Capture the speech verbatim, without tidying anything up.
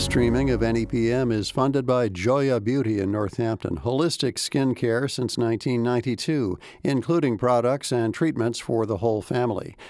streaming of N E P M is funded by Joya Beauty in Northampton, holistic skincare since nineteen ninety-two, including products and treatments for the whole family.